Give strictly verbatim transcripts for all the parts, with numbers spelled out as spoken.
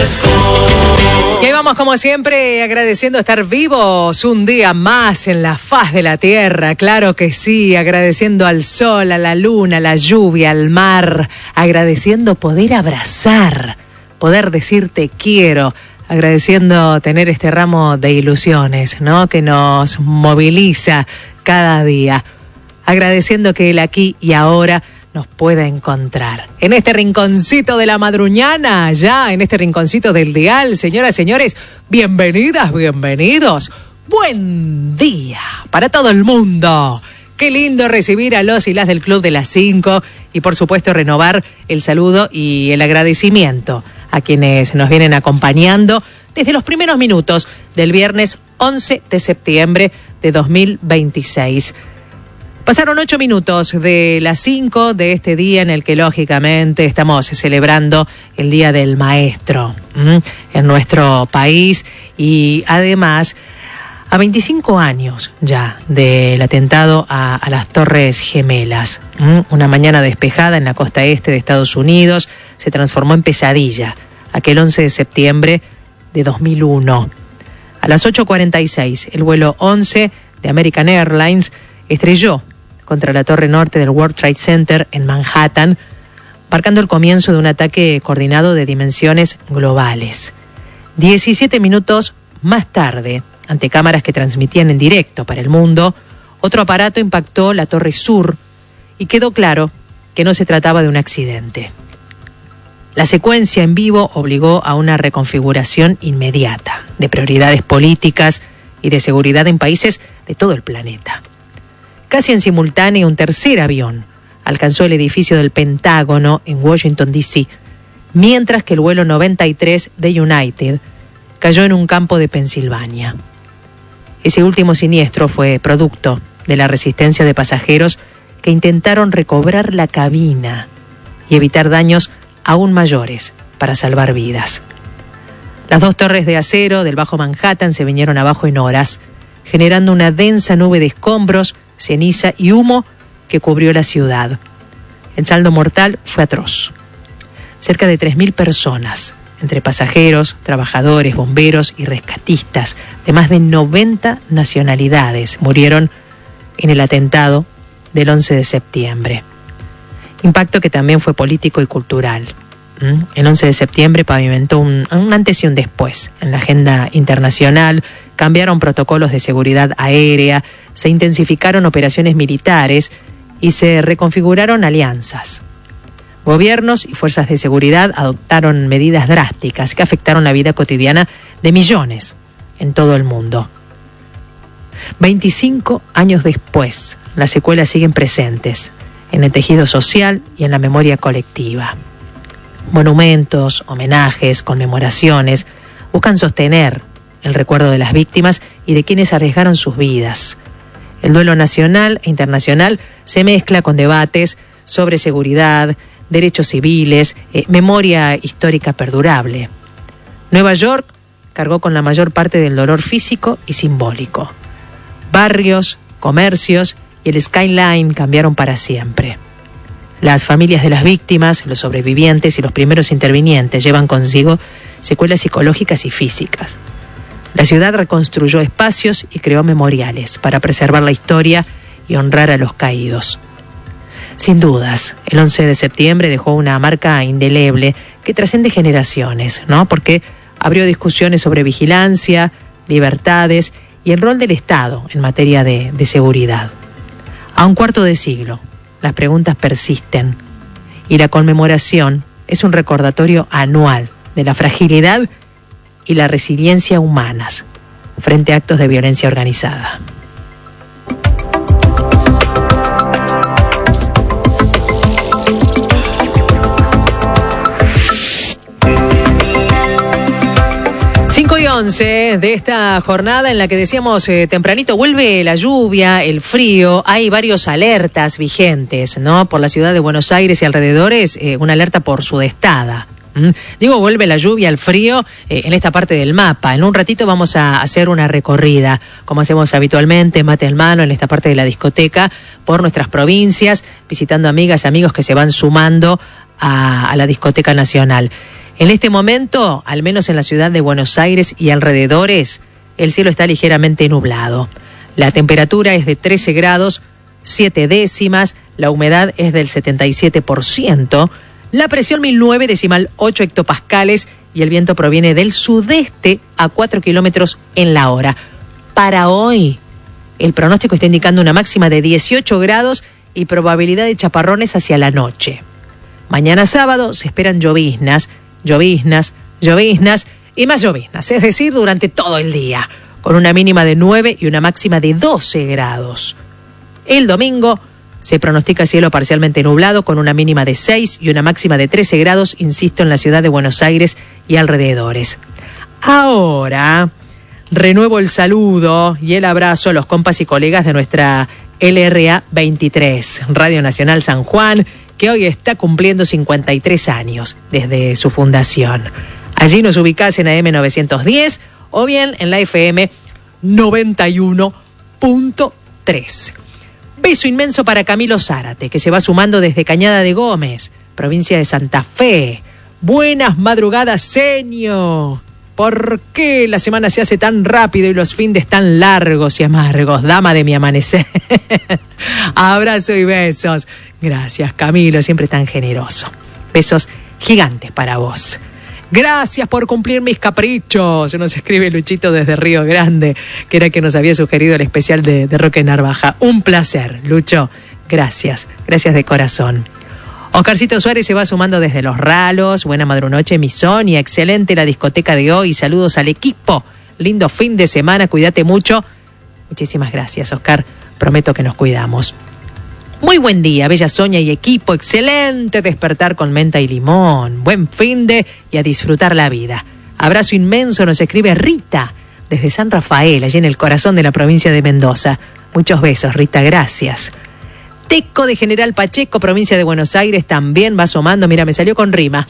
Y ahí vamos como siempre agradeciendo estar vivos un día más en la faz de la tierra, claro que sí, agradeciendo al sol, a la luna, a la lluvia, al mar, agradeciendo poder abrazar, poder decir te quiero, agradeciendo tener este ramo de ilusiones, ¿no? Que nos moviliza cada día, agradeciendo que el aquí y ahora nos pueda encontrar. En este rinconcito de la madruñana, ya en este rinconcito del dial, señoras y señores, bienvenidas, bienvenidos. Buen día para todo el mundo. Qué lindo recibir a los y las del Club de las Cinco y por supuesto renovar el saludo y el agradecimiento a quienes nos vienen acompañando desde los primeros minutos del viernes once de septiembre de dos mil veintiséis. Pasaron ocho minutos de las cinco de este día en el que lógicamente estamos celebrando el Día del Maestro ¿m? en nuestro país y además a veinticinco años ya del atentado a, a las Torres Gemelas. ¿m? Una mañana despejada en la costa este de Estados Unidos se transformó en pesadilla aquel once de septiembre de dos mil uno. A las ocho cuarenta y seis el vuelo once de American Airlines estrelló contra la torre norte del World Trade Center en Manhattan, marcando el comienzo de un ataque coordinado de dimensiones globales. diecisiete minutos más tarde, ante cámaras que transmitían en directo para el mundo, otro aparato impactó la torre sur y quedó claro que no se trataba de un accidente. La secuencia en vivo obligó a una reconfiguración inmediata de prioridades políticas y de seguridad en países de todo el planeta. Casi en simultáneo, un tercer avión alcanzó el edificio del Pentágono en Washington, D C, mientras que el vuelo noventa y tres de United cayó en un campo de Pensilvania. Ese último siniestro fue producto de la resistencia de pasajeros que intentaron recobrar la cabina y evitar daños aún mayores para salvar vidas. Las dos torres de acero del Bajo Manhattan se vinieron abajo en horas, generando una densa nube de escombros, ceniza y humo que cubrió la ciudad. El saldo mortal fue atroz. Cerca de tres mil personas, entre pasajeros, trabajadores, bomberos y rescatistas de más de noventa nacionalidades, murieron en el atentado del once de septiembre. Impacto que también fue político y cultural. El once de septiembre pavimentó un, un antes y un después en la agenda internacional. Cambiaron protocolos de seguridad aérea, se intensificaron operaciones militares y se reconfiguraron alianzas. Gobiernos y fuerzas de seguridad adoptaron medidas drásticas que afectaron la vida cotidiana de millones en todo el mundo. veinticinco años después, las secuelas siguen presentes en el tejido social y en la memoria colectiva. Monumentos, homenajes, conmemoraciones buscan sostener el recuerdo de las víctimas y de quienes arriesgaron sus vidas. El duelo nacional e internacional se mezcla con debates sobre seguridad, derechos civiles, eh, memoria histórica perdurable. Nueva York cargó con la mayor parte del dolor físico y simbólico. Barrios, comercios y el skyline cambiaron para siempre. Las familias de las víctimas, los sobrevivientes y los primeros intervinientes llevan consigo secuelas psicológicas y físicas. La ciudad reconstruyó espacios y creó memoriales para preservar la historia y honrar a los caídos. Sin dudas, el once de septiembre dejó una marca indeleble que trasciende generaciones, ¿no? Porque abrió discusiones sobre vigilancia, libertades y el rol del Estado en materia de, de seguridad. A un cuarto de siglo, las preguntas persisten y la conmemoración es un recordatorio anual de la fragilidad y la resiliencia humanas frente a actos de violencia organizada. cinco y once de esta jornada en la que decíamos eh, tempranito, vuelve la lluvia, el frío, hay varios alertas vigentes, ¿no? Por la ciudad de Buenos Aires y alrededores, eh, una alerta por sudestada. ¿Mm? Digo, vuelve la lluvia, el frío eh, en esta parte del mapa. En un ratito vamos a hacer una recorrida, como hacemos habitualmente, mate en mano, en esta parte de la discoteca, por nuestras provincias, visitando amigas, amigos que se van sumando a, a la discoteca nacional. En este momento, al menos en la ciudad de Buenos Aires y alrededores, el cielo está ligeramente nublado. La temperatura es de trece grados, siete décimas, la humedad es del setenta y siete por ciento, la presión mil nueve decimal ocho hectopascales y el viento proviene del sudeste a cuatro kilómetros en la hora. Para hoy, el pronóstico está indicando una máxima de dieciocho grados y probabilidad de chaparrones hacia la noche. Mañana sábado se esperan lloviznas, lloviznas, lloviznas y más lloviznas, es decir, durante todo el día, con una mínima de nueve y una máxima de doce grados. El domingo se pronostica cielo parcialmente nublado con una mínima de seis y una máxima de trece grados, insisto, en la ciudad de Buenos Aires y alrededores. Ahora, renuevo el saludo y el abrazo a los compas y colegas de nuestra L R A veintitrés, Radio Nacional San Juan, que hoy está cumpliendo cincuenta y tres años desde su fundación. Allí nos ubicás en A M novecientos diez o bien en la F M noventa y uno punto tres. Beso inmenso para Camilo Zárate, que se va sumando desde Cañada de Gómez, provincia de Santa Fe. Buenas madrugadas, señor. ¿Por qué la semana se hace tan rápido y los fines tan largos y amargos? Dama de mi amanecer. Abrazo y besos. Gracias, Camilo, siempre tan generoso. Besos gigantes para vos. Gracias por cumplir mis caprichos. Nos escribe Luchito desde Río Grande, que era que nos había sugerido el especial de, de Roque Narvaja. Un placer, Lucho. Gracias, gracias de corazón. Oscarcito Suárez se va sumando desde Los Ralos. Buena madrunoche, mi Sonia. Excelente la discoteca de hoy. Saludos al equipo. Lindo fin de semana. Cuídate mucho. Muchísimas gracias, Oscar. Prometo que nos cuidamos. Muy buen día, bella Sonia y equipo. Excelente despertar con menta y limón. Buen fin de y a disfrutar la vida. Abrazo inmenso, nos escribe Rita desde San Rafael, allí en el corazón de la provincia de Mendoza. Muchos besos, Rita, gracias. Teco de General Pacheco, provincia de Buenos Aires, también va asomando. Mira, me salió con rima.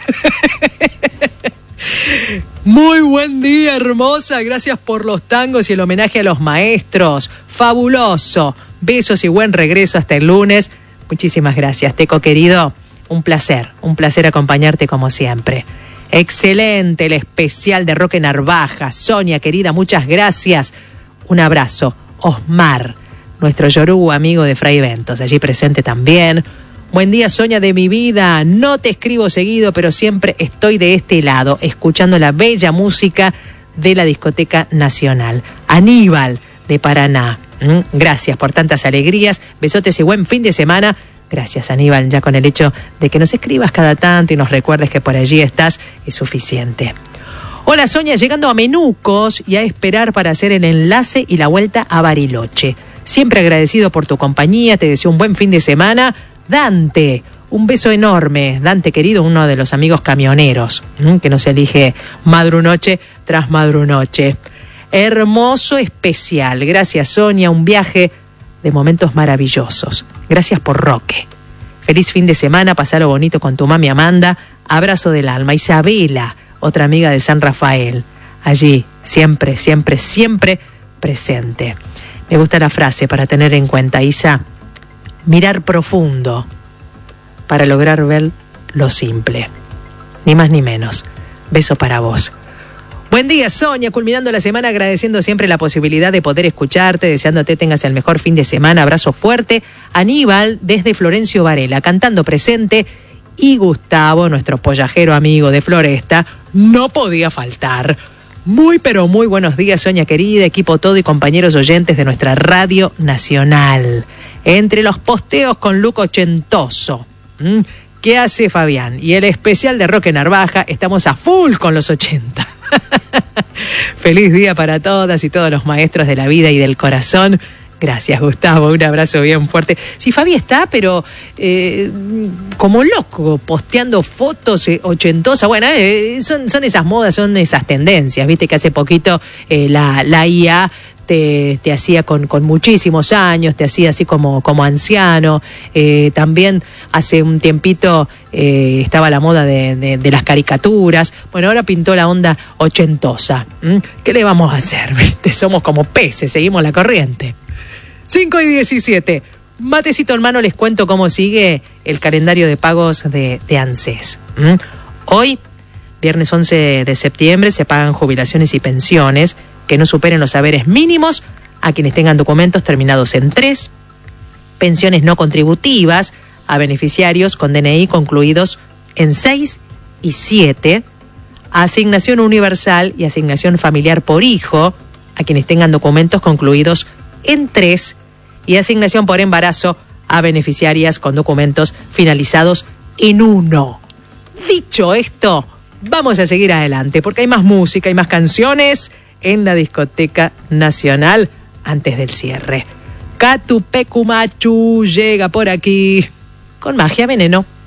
Muy buen día, hermosa. Gracias por los tangos y el homenaje a los maestros. Fabuloso. Besos y buen regreso hasta el lunes. Muchísimas gracias, Teco querido. Un placer, un placer acompañarte como siempre. Excelente el especial de Roque Narvaja. Sonia querida, muchas gracias. Un abrazo. Osmar, nuestro Yoruba amigo de Fray Ventos, allí presente también. Buen día, Sonia de mi vida. No te escribo seguido, pero siempre estoy de este lado, escuchando la bella música de la Discoteca Nacional. Aníbal, de Paraná. Gracias por tantas alegrías, besotes y buen fin de semana. Gracias, Aníbal, ya con el hecho de que nos escribas cada tanto y nos recuerdes que por allí estás es suficiente. Hola, Sonia, llegando a Menucos y a esperar para hacer el enlace y la vuelta a Bariloche. Siempre agradecido por tu compañía, te deseo un buen fin de semana. Dante, un beso enorme. Dante querido, uno de los amigos camioneros, que nos elige madrunoche tras madrunoche. Hermoso especial. Gracias, Sonia. Un viaje de momentos maravillosos. Gracias por Roque. Feliz fin de semana. Pasalo bonito con tu mami Amanda. Abrazo del alma. Isabela, otra amiga de San Rafael. Allí, siempre, siempre, siempre presente. Me gusta la frase para tener en cuenta, Isa. Mirar profundo para lograr ver lo simple. Ni más ni menos. Beso para vos. Buen día, Sonia, culminando la semana agradeciendo siempre la posibilidad de poder escucharte, deseándote tengas el mejor fin de semana. Abrazo fuerte. Aníbal desde Florencio Varela, cantando presente. Y Gustavo, nuestro pollajero amigo de Floresta, no podía faltar. Muy pero muy buenos días, Sonia querida, equipo todo y compañeros oyentes de nuestra Radio Nacional. Entre los posteos con look ochentoso. ¿Mm? ¿Qué hace Fabián? Y el especial de Roque Narvaja, estamos a full con los ochenta. Feliz día para todas y todos los maestros de la vida y del corazón. Gracias, Gustavo, un abrazo bien fuerte. Sí, Fabi está, pero eh, como loco, posteando fotos eh, ochentosas. Bueno, eh, son, son esas modas, son esas tendencias. Viste que hace poquito eh, la, la I A te, te hacía con, con muchísimos años, te hacía así como, como anciano. Eh, también hace un tiempito eh, estaba la moda de, de, de las caricaturas. Bueno, ahora pintó la onda ochentosa. ¿Mm? ¿Qué le vamos a hacer? ¿Viste? Somos como peces, seguimos la corriente. cinco y diecisiete. Matecito en mano, les cuento cómo sigue el calendario de pagos de, de ANSES. ¿Mm? Hoy viernes once de septiembre, se pagan jubilaciones y pensiones que no superen los saberes mínimos a quienes tengan documentos terminados en tres, pensiones no contributivas a beneficiarios con D N I concluidos en seis y siete, asignación universal y asignación familiar por hijo a quienes tengan documentos concluidos en tres y asignación por embarazo a beneficiarias con documentos finalizados en uno. Dicho esto, vamos a seguir adelante porque hay más música y más canciones en la Discoteca Nacional antes del cierre. Catupecu Machu llega por aquí con Magia Veneno.